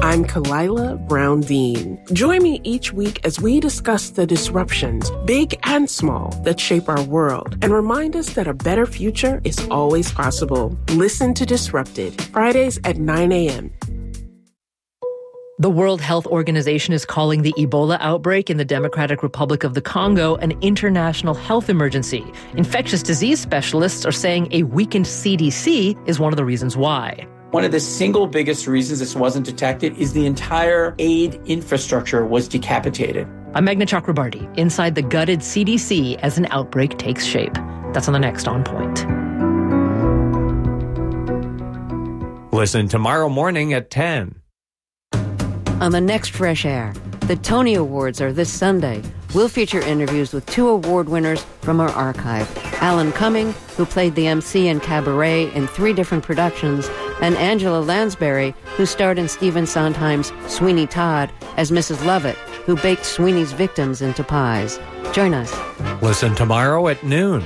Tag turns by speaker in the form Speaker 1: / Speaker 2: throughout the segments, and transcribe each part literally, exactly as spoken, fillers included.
Speaker 1: I'm Kalila Brown Dean. Join me each week as we discuss the disruptions, big and small, that shape our world and remind us that a better future is always possible. Listen to Disrupted, Fridays at nine a.m.
Speaker 2: The World Health Organization is calling the Ebola outbreak in the Democratic Republic of the Congo an international health emergency. Infectious disease specialists are saying a weakened C D C is one of the reasons why.
Speaker 3: One of the single biggest reasons this wasn't detected is the entire aid infrastructure was decapitated.
Speaker 2: I'm Meghna Chakrabarti, inside the gutted C D C as an outbreak takes shape. That's on the next On Point.
Speaker 4: Listen tomorrow morning at ten.
Speaker 5: On the next Fresh Air, the Tony Awards are this Sunday. We'll feature interviews with two award winners from our archive. Alan Cumming, who played the M C in Cabaret in three different productions, and Angela Lansbury, who starred in Stephen Sondheim's Sweeney Todd as Missus Lovett, who baked Sweeney's victims into pies. Join us.
Speaker 4: Listen tomorrow at noon.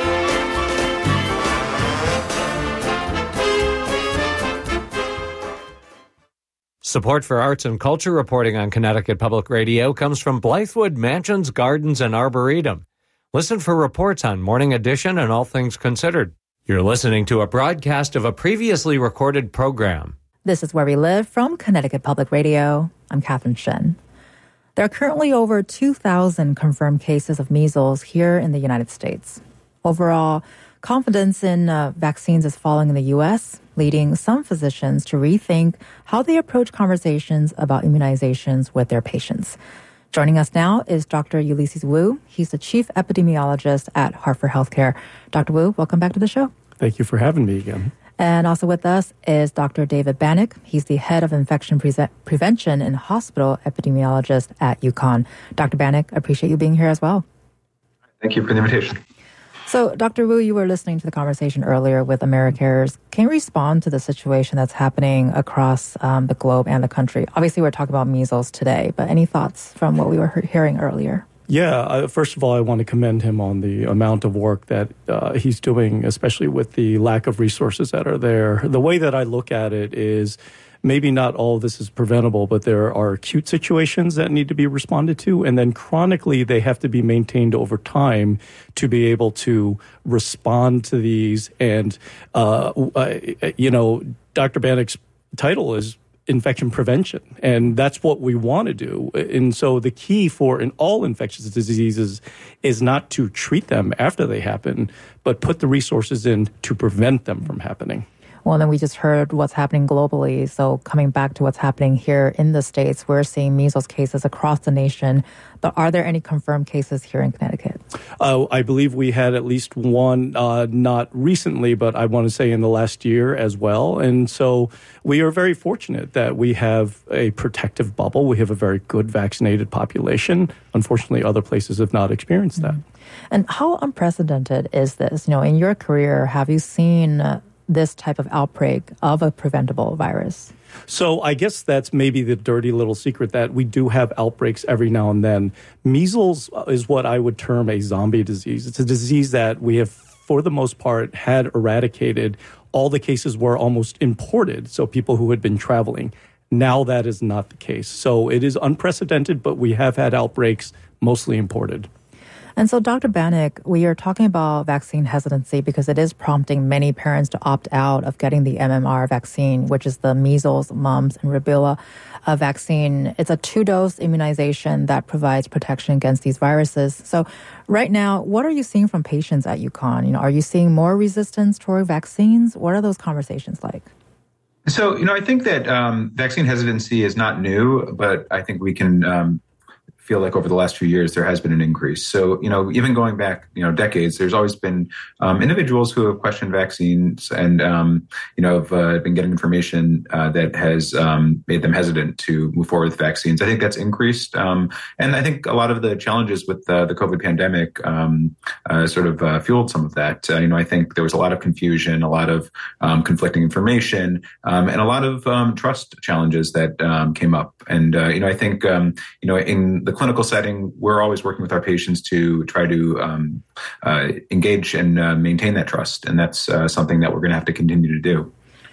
Speaker 4: Support for arts and culture reporting on Connecticut Public Radio comes from Blythewood Mansions, Gardens, and Arboretum. Listen for reports on Morning Edition and All Things Considered. You're listening to a broadcast of a previously recorded program.
Speaker 6: This is Where We Live from Connecticut Public Radio. I'm Catherine Shin. There are currently over two thousand confirmed cases of measles here in the United States. Overall, confidence in uh, vaccines is falling in the U S, leading some physicians to rethink how they approach conversations about immunizations with their patients. Joining us now is Doctor Ulysses Wu. He's the chief epidemiologist at Hartford Healthcare. Doctor Wu, welcome back to the show.
Speaker 7: Thank you for having me again.
Speaker 6: And also with us is Doctor David Bannock. He's the head of infection pre- prevention and hospital epidemiologist at UConn. Doctor Bannock, I appreciate you being here as well.
Speaker 8: Thank you for the invitation.
Speaker 6: So, Doctor Wu, you were listening to the conversation earlier with AmeriCares. Can you respond to the situation that's happening across um, the globe and the country? Obviously, we're talking about measles today, but any thoughts from what we were he- hearing earlier?
Speaker 7: Yeah, uh, first of all, I want to commend him on the amount of work that uh, he's doing, especially with the lack of resources that are there. The way that I look at it is maybe not all of this is preventable, but there are acute situations that need to be responded to. And then chronically, they have to be maintained over time to be able to respond to these. And, uh, uh, you know, Doctor Bannock's title is infection prevention, and that's what we want to do. And so the key for in all infectious diseases is not to treat them after they happen, but put the resources in to prevent them from happening.
Speaker 6: Well, then we just heard what's happening globally. So coming back to what's happening here in the States, we're seeing measles cases across the nation. But are there any confirmed cases here in Connecticut?
Speaker 7: Uh, I believe we had at least one, uh, not recently, but I want to say in the last year as well. And so we are very fortunate that we have a protective bubble. We have a very good vaccinated population. Unfortunately, other places have not experienced that.
Speaker 6: Mm-hmm. And how unprecedented is this? You know, in your career, have you seen Uh, this type of outbreak of a preventable virus?
Speaker 7: So I guess that's maybe the dirty little secret that we do have outbreaks every now and then. Measles is what I would term a zombie disease. It's a disease that we have, for the most part, had eradicated. All the cases were almost imported, so people who had been traveling. Now that is not the case. So it is unprecedented, but we have had outbreaks mostly imported.
Speaker 6: And so, Doctor Bannock, we are talking about vaccine hesitancy because it is prompting many parents to opt out of getting the M M R vaccine, which is the measles, mumps, and rubella uh, vaccine. It's a two-dose immunization that provides protection against these viruses. So right now, what are you seeing from patients at UConn? You know, are you seeing more resistance toward vaccines? What are those conversations like?
Speaker 8: So, you know, I think that um, vaccine hesitancy is not new, but I think we can um, feel like over the last few years, there has been an increase. So, you know, even going back, you know, decades, there's always been um, individuals who have questioned vaccines and, um, you know, have uh, been getting information uh, that has um, made them hesitant to move forward with vaccines. I think that's increased. Um, and I think a lot of the challenges with uh, the COVID pandemic um, uh, sort of uh, fueled some of that. Uh, you know, I think there was a lot of confusion, a lot of um, conflicting information, um, and a lot of um, trust challenges that um, came up. And, uh, you know, I think, um, you know, in the clinical setting, we're always working with our patients to try to um, uh, engage and uh, maintain that trust. And that's uh, something that we're going to have to continue to do.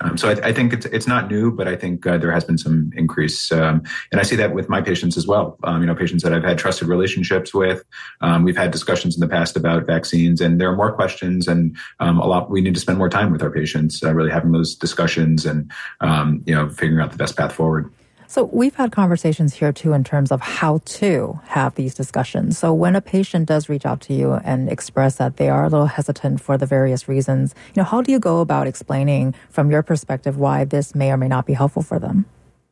Speaker 8: Um, so I, I think it's it's not new, but I think uh, there has been some increase, um, and I see that with my patients as well. Um, you know, patients that I've had trusted relationships with. Um, we've had discussions in the past about vaccines, and there are more questions, and um, a lot. We need to spend more time with our patients, uh, really having those discussions, and um, you know, figuring out the best path forward.
Speaker 6: So we've had conversations here too in terms of how to have these discussions. So when a patient does reach out to you and express that they are a little hesitant for the various reasons, you know, how do you go about explaining from your perspective why this may or may not be helpful for them?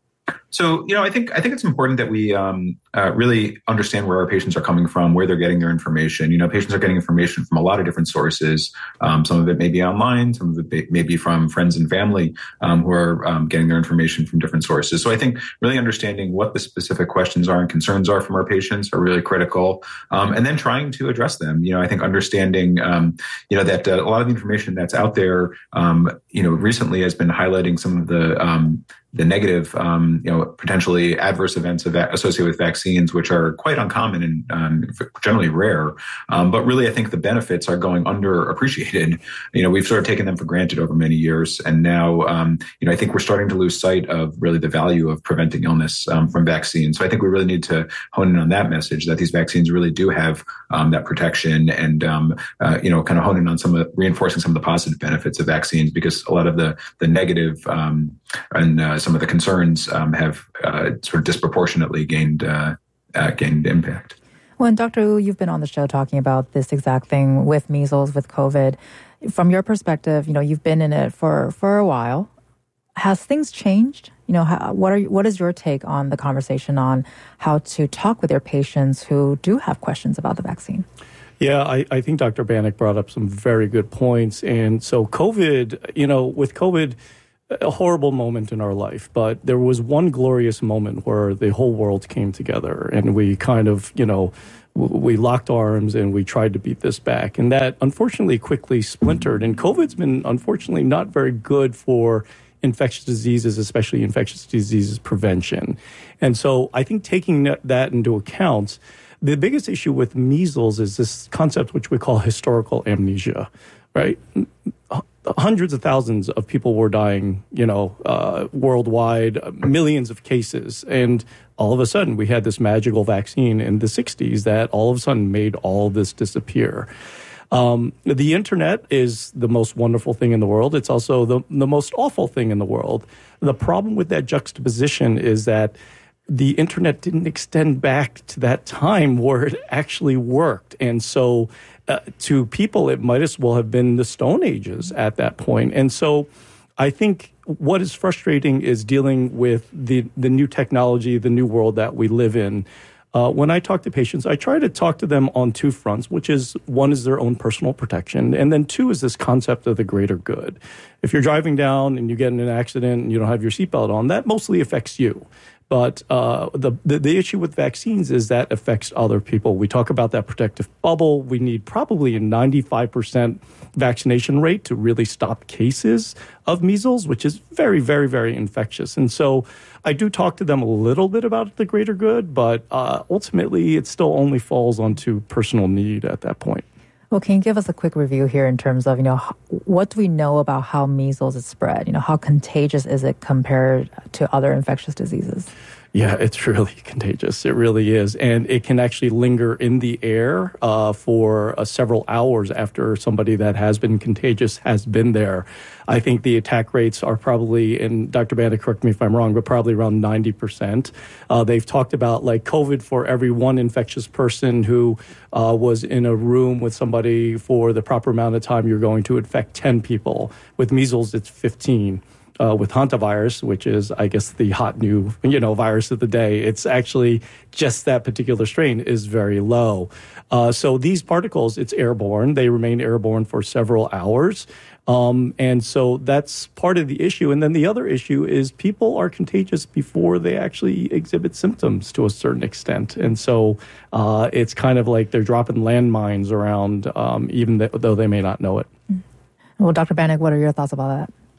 Speaker 8: So, you know, I think I think it's important that we um, uh, really understand where our patients are coming from, where they're getting their information. You know, patients are getting information from a lot of different sources. Um, some of it may be online, some of it may be from friends and family um, who are um, getting their information from different sources. So I think really understanding what the specific questions are and concerns are from our patients are really critical. Um, and then trying to address them. You know, I think understanding, um, you know, that uh, a lot of the information that's out there, um, you know, recently has been highlighting some of the um, the negative, um, you know, potentially adverse events of va- associated with vaccines, which are quite uncommon and um, generally rare. Um, but really, I think the benefits are going underappreciated. You know, we've sort of taken them for granted over many years. And now, um, you know, I think we're starting to lose sight of really the value of preventing illness um, from vaccines. So I think we really need to hone in on that message that these vaccines really do have um, that protection and, um, uh, you know, kind of hone in on some of the, reinforcing some of the positive benefits of vaccines, because a lot of the, the negative um, and uh, some of the concerns um, have uh, sort of disproportionately gained uh, uh, gained impact.
Speaker 6: Well, and Doctor Wu, you've been on the show talking about this exact thing with measles, with COVID. From your perspective, you know, you've been in it for, for a while. Has things changed? You know, how, what are what is your take on the conversation on how to talk with your patients who do have questions about the vaccine?
Speaker 7: Yeah, I, I think Doctor Bannock brought up some very good points. And so COVID, you know, with COVID, a horrible moment in our life, but there was one glorious moment where the whole world came together and we kind of, you know, we locked arms and we tried to beat this back. And that unfortunately quickly splintered. And COVID's been unfortunately not very good for infectious diseases, especially infectious diseases prevention. And so I think taking that into account, the biggest issue with measles is this concept which we call historical amnesia, right? Hundreds of thousands of people were dying, you know, uh, worldwide, millions of cases. And all of a sudden, we had this magical vaccine in the sixties that all of a sudden made all of this disappear. Um, the internet is the most wonderful thing in the world. It's also the, the most awful thing in the world. The problem with that juxtaposition is that the internet didn't extend back to that time where it actually worked. And so uh, to people, it might as well have been the Stone Ages at that point. And so I think what is frustrating is dealing with the, the new technology, the new world that we live in. Uh, when I talk to patients, I try to talk to them on two fronts, which is one is their own personal protection, and then two is this concept of the greater good. If you're driving down and you get in an accident and you don't have your seatbelt on, that mostly affects you. But uh, the, the the issue with vaccines is that affects other people. We talk about that protective bubble. We need probably a ninety-five percent vaccination rate to really stop cases of measles, which is very, very, very infectious. And so I do talk to them a little bit about the greater good, but uh, ultimately it still only falls onto personal need at that point.
Speaker 6: Well, can you give us a quick review here in terms of, you know, what do we know about how measles is spread? You know, how contagious is it compared to other infectious diseases?
Speaker 7: Yeah, it's really contagious. It really is. And it can actually linger in the air uh, for uh, several hours after somebody that has been contagious has been there. I think the attack rates are probably, and Doctor Bannock, correct me if I'm wrong, but probably around ninety percent. Uh, they've talked about like COVID for every one infectious person who uh, was in a room with somebody for the proper amount of time, you're going to infect ten people. With measles, it's fifteen. Uh, with hantavirus, which is, I guess, the hot new, you know, virus of the day, it's actually just that particular strain is very low. Uh, so these particles, it's airborne. They remain airborne for several hours. Um, and so that's part of the issue. And then the other issue is people are contagious before they actually exhibit symptoms to a certain extent. And so uh, it's kind of like they're dropping landmines around, um, even th- though they may not know it.
Speaker 6: Well, Doctor Bannock, what are your thoughts about that?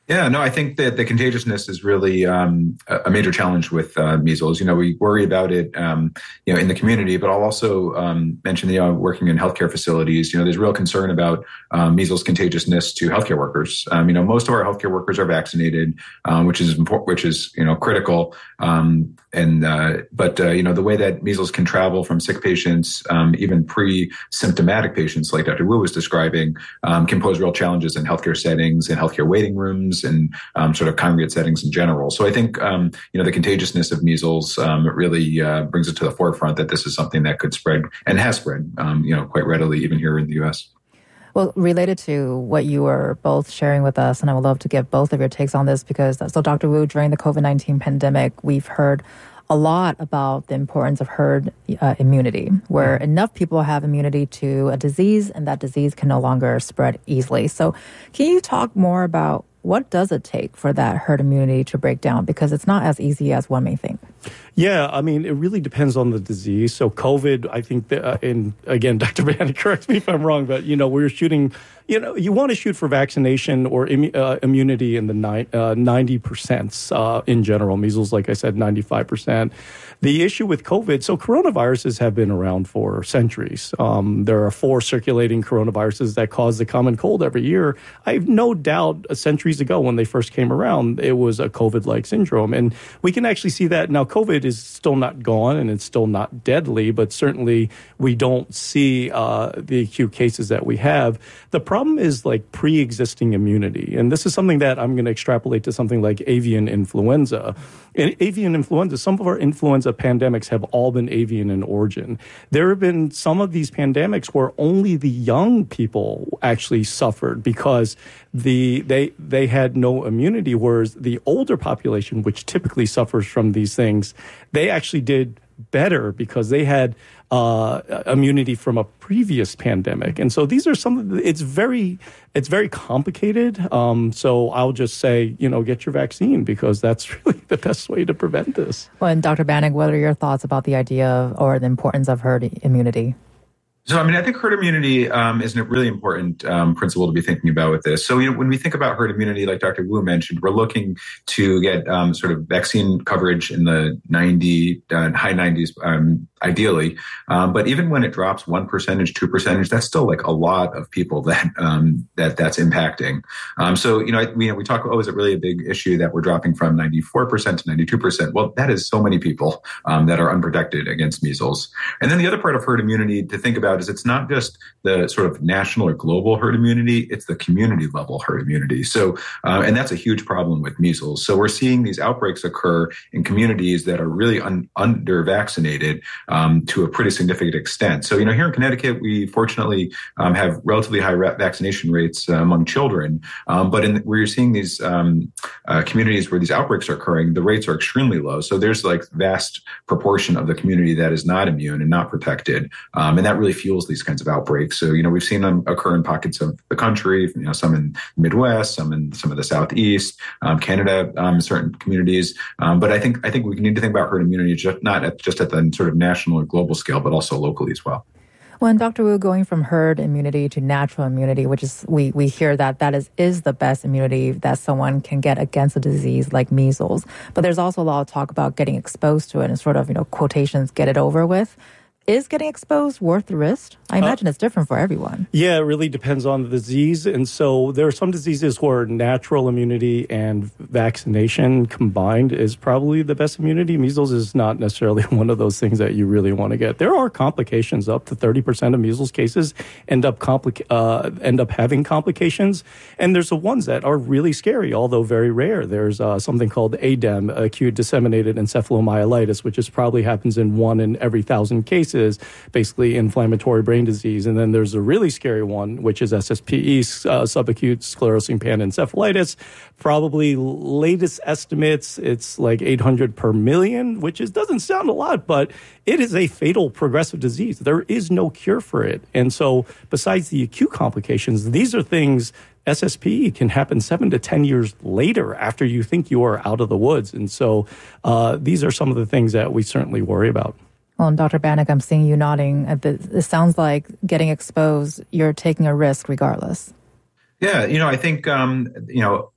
Speaker 8: Yeah, no, I think that the contagiousness is really um, a major challenge with uh, measles. You know, we worry about it, um, you know, in the community, but I'll also um, mention, you know, working in healthcare facilities, you know, there's real concern about um, measles contagiousness to healthcare workers. Um, you know, most of our healthcare workers are vaccinated, um, which is important, which is, you know, critical. Um, and, uh, but, uh, you know, the way that measles can travel from sick patients, um, even pre-symptomatic patients like Doctor Wu was describing, um, can pose real challenges in healthcare settings and healthcare waiting rooms and um, sort of congregate settings in general. So I think, um, you know, the contagiousness of measles um, really uh, brings it to the forefront that this is something that could spread and has spread, um, you know, quite readily even here in the U S.
Speaker 6: Well, related to what you were both sharing with us, and I would love to get both of your takes on this because, so Doctor Wu, during the COVID nineteen pandemic, we've heard a lot about the importance of herd uh, immunity, where enough people have immunity to a disease and that disease can no longer spread easily. So can you talk more about what does it take for that herd immunity to break down? Because it's not as easy as one may think.
Speaker 7: Yeah, I mean, it really depends on the disease. So COVID, I think, that, uh, and again, Doctor Bannock, correct me if I'm wrong, but, you know, we're shooting, you know, you want to shoot for vaccination or Im- uh, immunity in the ni- uh, ninety percent uh, in general. Measles, like I said, ninety-five percent. The issue with COVID, so coronaviruses have been around for centuries. Um, there are four circulating coronaviruses that cause the common cold every year. I have no doubt uh, centuries ago when they first came around, it was a COVID-like syndrome. And we can actually see that now. COVID is still not gone and it's still not deadly, but certainly we don't see uh, the acute cases that we have. The problem is like pre-existing immunity. And this is something that I'm going to extrapolate to something like avian influenza. In avian influenza, some of our influenza pandemics have all been avian in origin. There have been some of these pandemics where only the young people actually suffered because the they they had no immunity, whereas the older population, which typically suffers from these things, they actually did better because they had uh, immunity from a previous pandemic. And so these are some of the, it's very, it's very complicated. Um, so I'll just say, you know, get your vaccine because that's really the best way to prevent this.
Speaker 6: Well, and Doctor Bannock, what are your thoughts about the idea of, or the importance of herd immunity?
Speaker 8: So, I mean, I think herd immunity um, is a really important um, principle to be thinking about with this. So, you know, when we think about herd immunity, like Doctor Wu mentioned, we're looking to get um, sort of vaccine coverage in the ninety, uh, high nineties, um, ideally. Um, but even when it drops one percentage, two percentage, that's still like a lot of people that um, that that's impacting. Um, so, you know, we, we talk, oh, is it really a big issue that we're dropping from ninety-four percent to ninety-two percent? Well, that is so many people um, that are unprotected against measles. And then the other part of herd immunity to think about is it's not just the sort of national or global herd immunity, it's the community level herd immunity. So, uh, and that's a huge problem with measles. So we're seeing these outbreaks occur in communities that are really un- under vaccinated um, to a pretty significant extent. So, you know, here in Connecticut, we fortunately um, have relatively high ra- vaccination rates uh, among children. Um, but in where you're seeing these um, uh, communities where these outbreaks are occurring, the rates are extremely low. So there's like vast proportion of the community that is not immune and not protected. Um, and that really fuels these kinds of outbreaks. So, you know, we've seen them occur in pockets of the country, you know, some in the Midwest, some in some of the Southeast, um, Canada, um, certain communities. Um, but I think I think we need to think about herd immunity just not at, just at the sort of national or global scale, but also locally as well.
Speaker 6: Well, and Doctor Wu, going from herd immunity to natural immunity, which is, we, we hear that that is, is the best immunity that someone can get against a disease like measles. But there's also a lot of talk about getting exposed to it and sort of, you know, quotations, get it over with. Is getting exposed worth the risk? I imagine uh, it's different for everyone.
Speaker 7: Yeah, it really depends on the disease. And so there are some diseases where natural immunity and vaccination combined is probably the best immunity. Measles is not necessarily one of those things that you really want to get. There are complications. Up to thirty percent of measles cases end up compli- uh, end up having complications. And there's the ones that are really scary, although very rare. There's uh, something called A D E M, acute disseminated encephalomyelitis, which is probably happens in one in every thousand cases. Is basically inflammatory brain disease. And then there's a really scary one, which is S S P E, uh, subacute sclerosing panencephalitis. Probably latest estimates, it's like eight hundred per million, which is doesn't sound a lot, but it is a fatal progressive disease. There is no cure for it. And so besides the acute complications, these are things S S P E can happen seven to ten years later after you think you are out of the woods. And so uh, these are some of the things that we certainly worry about.
Speaker 6: Well, and Doctor Bannock, I'm seeing you nodding. It sounds like getting exposed, you're taking a risk regardless.
Speaker 8: Yeah, you know, I think, um, you know,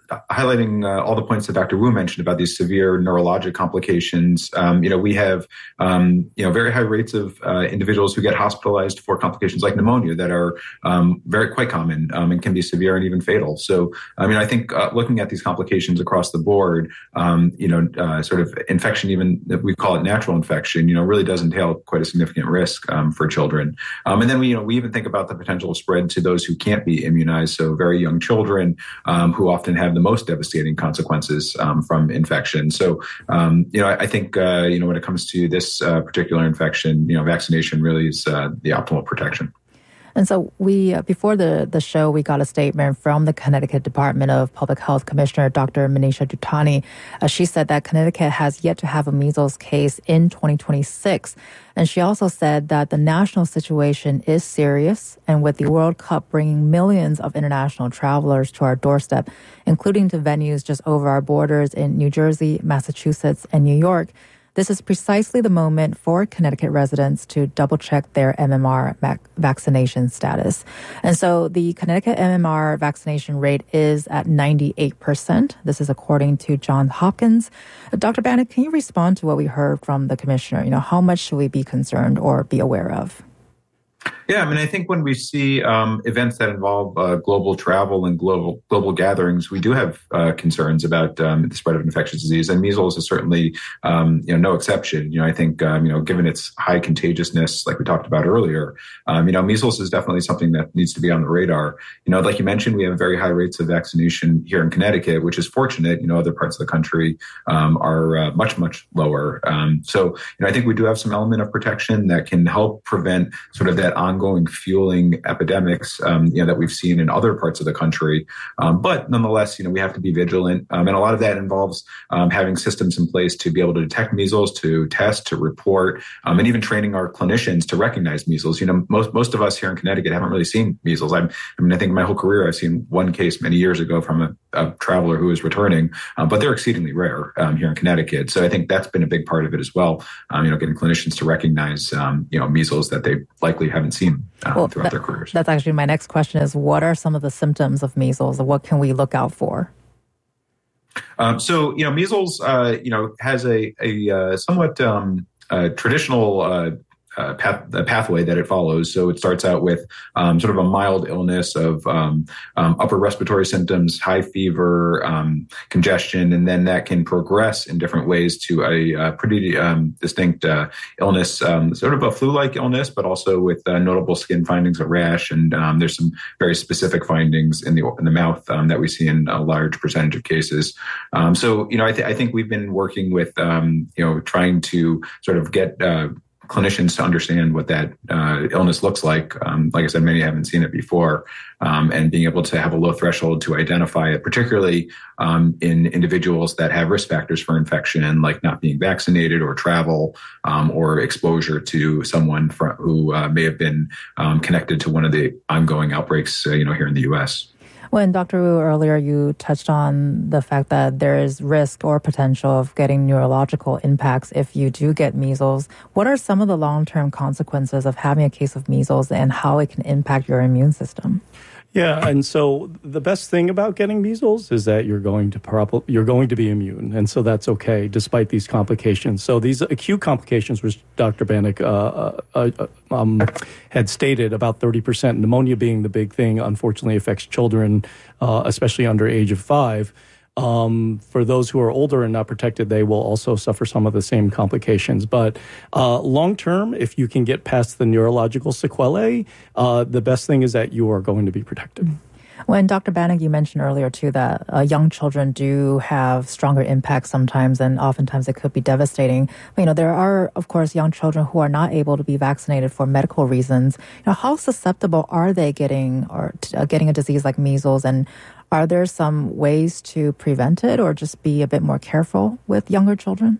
Speaker 8: highlighting uh, all the points that Doctor Wu mentioned about these severe neurologic complications. Um, you know, we have, um, you know, very high rates of uh, individuals who get hospitalized for complications like pneumonia that are um, very quite common um, and can be severe and even fatal. So, I mean, I think uh, looking at these complications across the board, um, you know, uh, sort of infection, even that we call it natural infection, you know, really does entail quite a significant risk um, for children. Um, and then we, you know, we even think about the potential spread to those who can't be immunized. So very young children um, who often have the most devastating consequences um, from infection. So, um, you know, I, I think, uh, you know, when it comes to this uh, particular infection, you know, vaccination really is uh, the optimal protection.
Speaker 6: And so we, uh, before the, the show, we got a statement from the Connecticut Department of Public Health Commissioner, Doctor Manisha Dutani. Uh, she said that Connecticut has yet to have a measles case in twenty twenty-six. And she also said that the national situation is serious. And with the World Cup bringing millions of international travelers to our doorstep, including to venues just over our borders in New Jersey, Massachusetts, and New York, this is precisely the moment for Connecticut residents to double-check their M M R vac- vaccination status. And so the Connecticut M M R vaccination rate is at ninety-eight percent. This is according to Johns Hopkins. Uh, Doctor Bannock, can you respond to what we heard from the commissioner? You know, how much should we be concerned or be aware of?
Speaker 8: Yeah, I mean, I think when we see um, events that involve uh, global travel and global global gatherings, we do have uh, concerns about um, the spread of infectious disease, and measles is certainly, um, you know, no exception. You know, I think, um, you know, given its high contagiousness, like we talked about earlier, um, you know, measles is definitely something that needs to be on the radar. You know, like you mentioned, we have very high rates of vaccination here in Connecticut, which is fortunate. You know, other parts of the country um, are uh, much, much lower. Um, so, you know, I think we do have some element of protection that can help prevent sort of that ongoing ongoing fueling epidemics, um, you know, that we've seen in other parts of the country. Um, but nonetheless, you know, we have to be vigilant. Um, and a lot of that involves um, having systems in place to be able to detect measles, to test, to report, um, and even training our clinicians to recognize measles. You know, most most of us here in Connecticut haven't really seen measles. I'm, I mean, I think my whole career I've seen one case many years ago from a, a traveler who was returning, um, but they're exceedingly rare um, here in Connecticut. So I think that's been a big part of it as well. Um, you know, getting clinicians to recognize, um, you know, measles that they likely haven't seen um,
Speaker 6: well,
Speaker 8: throughout
Speaker 6: that,
Speaker 8: their careers.
Speaker 6: That's actually my next question is, what are some of the symptoms of measles? What can we look out for?
Speaker 8: Um, so, you know, measles, uh, you know, has a, a uh, somewhat um, uh, traditional uh, uh, path, the pathway that it follows. So it starts out with um, sort of a mild illness of um, um, upper respiratory symptoms, high fever, um, congestion, and then that can progress in different ways to a, a pretty um, distinct uh, illness, um, sort of a flu-like illness, but also with uh, notable skin findings, a rash, and um, there's some very specific findings in the in the mouth um, that we see in a large percentage of cases. Um, so, you know, I, th- I think we've been working with, um, you know, trying to sort of get uh, clinicians to understand what that uh, illness looks like. Um, like I said, many haven't seen it before, um, and being able to have a low threshold to identify it, particularly um, in individuals that have risk factors for infection, like not being vaccinated or travel, um, or exposure to someone from, who uh, may have been um, connected to one of the ongoing outbreaks, uh, you know, here in the U S.
Speaker 6: When Doctor Wu, earlier you touched on the fact that there is risk or potential of getting neurological impacts if you do get measles. What are some of the long-term consequences of having a case of measles and how it can impact your immune system?
Speaker 7: Yeah, and so the best thing about getting measles is that you're going to prob- you're going to be immune, and so that's okay despite these complications. So these acute complications, which Doctor Bannock uh, uh, uh, um, had stated, about thirty percent, pneumonia being the big thing, unfortunately affects children, uh, especially under age of five. Um, for those who are older and not protected, they will also suffer some of the same complications. But uh, long term, if you can get past the neurological sequelae, uh, the best thing is that you are going to be protected.
Speaker 6: When Doctor Bannock, you mentioned earlier, too, that uh, young children do have stronger impacts sometimes, and oftentimes it could be devastating. But, you know, there are, of course, young children who are not able to be vaccinated for medical reasons. You know, how susceptible are they getting or uh, getting a disease like measles, and are there some ways to prevent it or just be a bit more careful with younger children?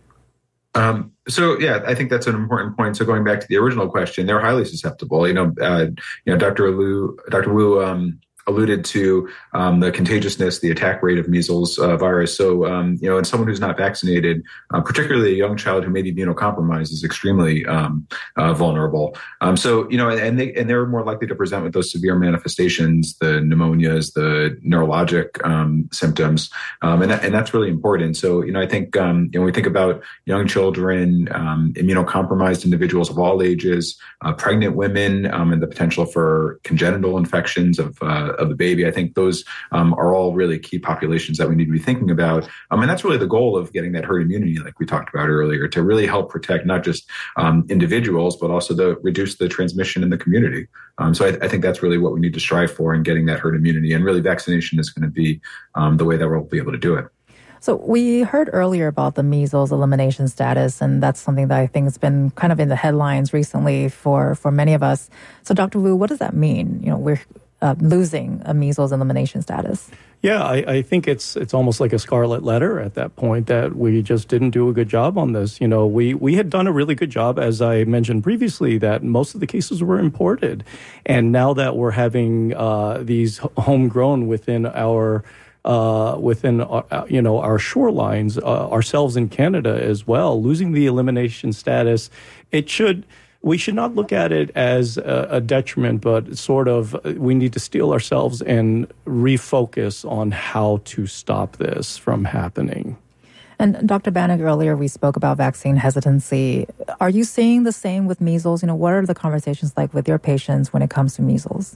Speaker 8: Um, so, yeah, I think that's an important point. So going back to the original question, they're highly susceptible. You know, uh, you know, Doctor Wu, Doctor Wu um, alluded to um, the contagiousness, the attack rate of measles uh, virus. So, um, you know, and someone who's not vaccinated, uh, particularly a young child who may be immunocompromised, is extremely um, uh, vulnerable. Um, so, you know, and they and they're more likely to present with those severe manifestations, the pneumonias, the neurologic um, symptoms, um, and that, and that's really important. So, you know, I think um, you know, when we think about young children, um, immunocompromised individuals of all ages, uh, pregnant women, um, and the potential for congenital infections of uh, of the baby, I think those um, are all really key populations that we need to be thinking about. Um, and that's really the goal of getting that herd immunity, like we talked about earlier, to really help protect not just um, individuals, but also to reduce the transmission in the community. Um, so I, I think that's really what we need to strive for in getting that herd immunity. And really vaccination is going to be um, the way that we'll be able to do it.
Speaker 6: So we heard earlier about the measles elimination status, and that's something that I think has been kind of in the headlines recently for, for many of us. So Doctor Wu, what does that mean? You know, we're uh, losing a measles elimination status.
Speaker 7: Yeah, I, I think it's it's almost like a scarlet letter at that point that we just didn't do a good job on this. You know, we, we had done a really good job, as I mentioned previously, that most of the cases were imported. And now that we're having uh, these homegrown within our Uh, within, uh, you know, our shorelines, uh, ourselves in Canada as well, losing the elimination status, it should, we should not look at it as a, a detriment, but sort of we need to steel ourselves and refocus on how to stop this from happening.
Speaker 6: And Doctor Bannock, earlier we spoke about vaccine hesitancy. Are you seeing the same with measles? You know, what are the conversations like with your patients when it comes to measles?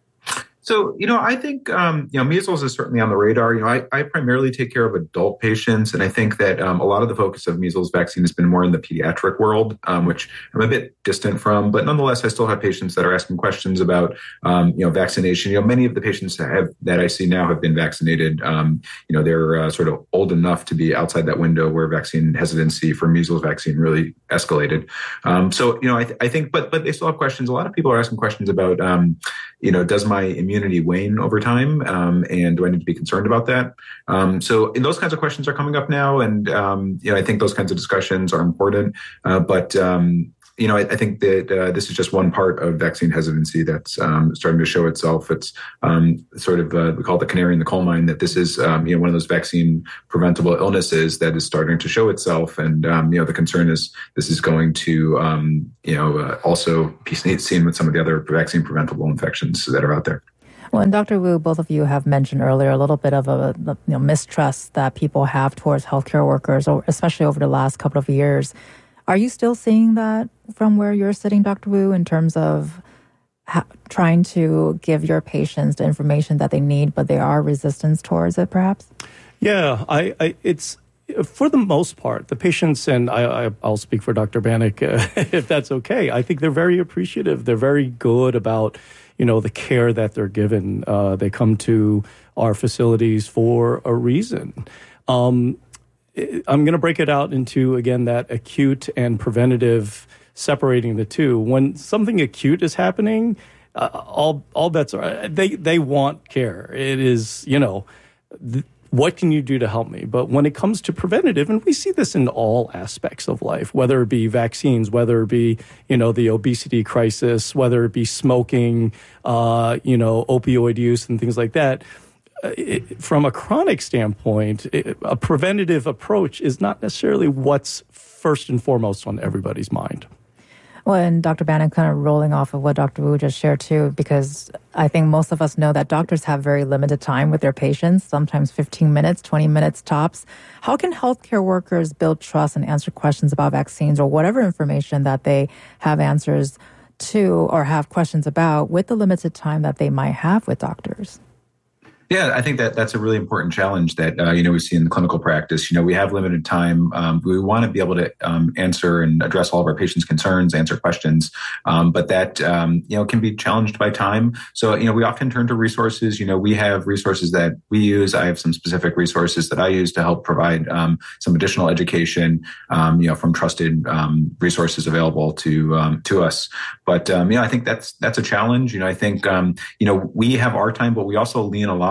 Speaker 8: So, you know, I think, um, you know, measles is certainly on the radar. You know, I, I primarily take care of adult patients, and I think that um, a lot of the focus of measles vaccine has been more in the pediatric world, um, which I'm a bit distant from. But nonetheless, I still have patients that are asking questions about, um, you know, vaccination. You know, many of the patients that, have, that I see now have been vaccinated. Um, you know, they're uh, sort of old enough to be outside that window where vaccine hesitancy for measles vaccine really escalated. Um, so, you know, I, th- I think, but but they still have questions. A lot of people are asking questions about, um, you know, does my immunity wane over time? Um, and do I need to be concerned about that? Um, so and those kinds of questions are coming up now. And, um, you know, I think those kinds of discussions are important. Uh, but, um, you know, I, I think that uh, this is just one part of vaccine hesitancy that's um, starting to show itself. It's um, sort of, uh, we call it the canary in the coal mine, that this is, um, you know, one of those vaccine preventable illnesses that is starting to show itself. And, um, you know, the concern is this is going to, um, you know, uh, also be seen with some of the other vaccine preventable infections that are out there.
Speaker 6: Well, and Doctor Wu, both of you have mentioned earlier a little bit of a you know, mistrust that people have towards healthcare workers, or especially over the last couple of years. Are you still seeing that from where you're sitting, Doctor Wu, in terms of ha- trying to give your patients the information that they need, but they are resistant towards it, perhaps?
Speaker 7: Yeah, I, I it's for the most part, the patients, and I, I, I'll speak for Doctor Bannock uh, if that's okay. I think they're very appreciative. They're very good about, you know, the care that they're given. Uh, they come to our facilities for a reason. Um, I'm going to break it out into, again, that acute and preventative, separating the two. When something acute is happening, uh, all all bets are, they, they want care. It is, you know, th- what can you do to help me? But when it comes to preventative, and we see this in all aspects of life, whether it be vaccines, whether it be, you know, the obesity crisis, whether it be smoking, uh, you know, opioid use and things like that, It, from a chronic standpoint, it, a preventative approach is not necessarily what's first and foremost on everybody's mind.
Speaker 6: Well, and Doctor Bannock, kind of rolling off of what Doctor Wu just shared too, because I think most of us know that doctors have very limited time with their patients, sometimes fifteen minutes, twenty minutes tops. How can healthcare workers build trust and answer questions about vaccines or whatever information that they have answers to or have questions about with the limited time that they might have with doctors?
Speaker 8: Yeah, I think that that's a really important challenge that, uh, you know, we see in the clinical practice. You know, we have limited time. Um, we want to be able to um, answer and address all of our patients' concerns, answer questions. Um, but that, um, you know, can be challenged by time. So, you know, we often turn to resources. You know, we have resources that we use. I have some specific resources that I use to help provide um, some additional education, um, you know, from trusted um, resources available to um, to us. But, um, you know, I think that's that's a challenge. You know, I think, um, you know, we have our time, but we also lean a lot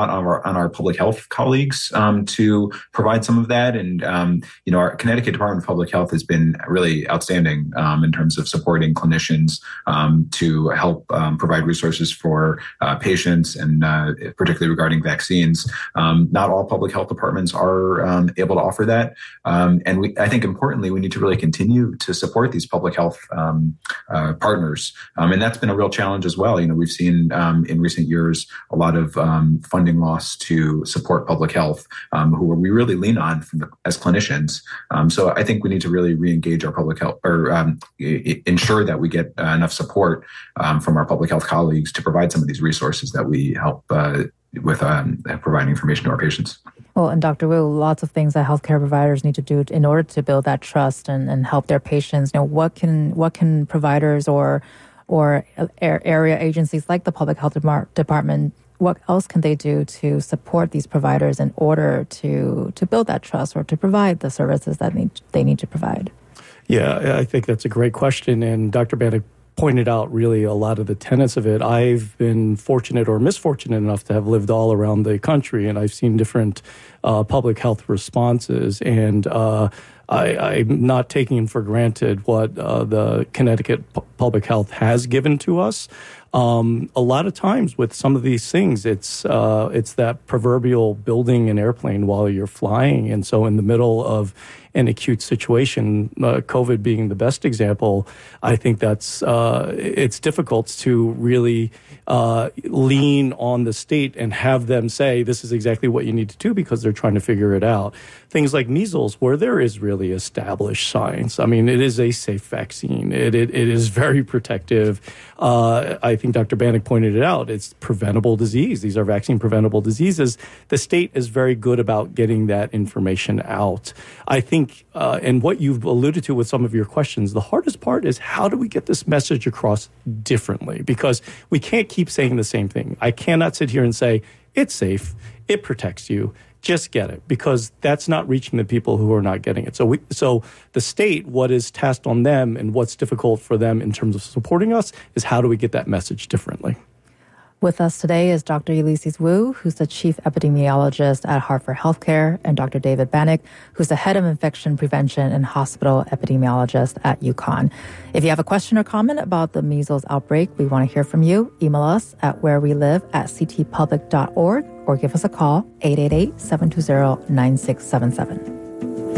Speaker 8: lot on our, on our public health colleagues um, to provide some of that. And, um, you know, our Connecticut Department of Public Health has been really outstanding um, in terms of supporting clinicians um, to help um, provide resources for uh, patients, and uh, particularly regarding vaccines. Um, not all public health departments are um, able to offer that. Um, and we, I think importantly, we need to really continue to support these public health um, uh, partners. Um, and that's been a real challenge as well. You know, we've seen um, in recent years a lot of um, funding loss to support public health, um, who we really lean on from the, as clinicians. Um, so I think we need to really re-engage our public health, or um, I- ensure that we get uh, enough support um, from our public health colleagues to provide some of these resources that we help uh, with um, providing information to our patients.
Speaker 6: Well, and Doctor Wu, lots of things that healthcare providers need to do in order to build that trust and, and help their patients. You know, what can what can providers or or area agencies like the public health department, what else can they do to support these providers in order to to build that trust or to provide the services that need, they need to provide?
Speaker 7: Yeah, I think that's a great question, and Doctor Bannock pointed out really a lot of the tenets of it. I've been fortunate or misfortunate enough to have lived all around the country, and I've seen different uh, public health responses. And uh, I, I'm not taking for granted what uh, the Connecticut P- Public Health has given to us. Um, a lot of times with some of these things, it's uh, it's that proverbial building an airplane while you're flying. And so in the middle of an acute situation, uh, COVID being the best example, I think that's uh, it's difficult to really uh, lean on the state and have them say this is exactly what you need to do because they're trying to figure it out. Things like measles, where there is really established science. I mean, it is a safe vaccine. It it, it is very protective. Uh, I think Doctor Bannock pointed it out. It's preventable disease. These are vaccine preventable diseases. The state is very good about getting that information out. I think, uh, and what you've alluded to with some of your questions, the hardest part is how do we get this message across differently? Because we can't keep saying the same thing. I cannot sit here and say, it's safe, it protects you. Just get it, because that's not reaching the people who are not getting it. So we, so the state, what is tasked on them and what's difficult for them in terms of supporting us is how do we get that message differently?
Speaker 6: With us today is Doctor Ulysses Wu, who's the chief epidemiologist at Hartford Healthcare, and Doctor David Bannock, who's the head of infection prevention and hospital epidemiologist at UConn. If you have a question or comment about the measles outbreak, we want to hear from you. Email us at wherewelive at c t public dot org or give us a call, eight eight eight, seven two zero, nine six seven seven.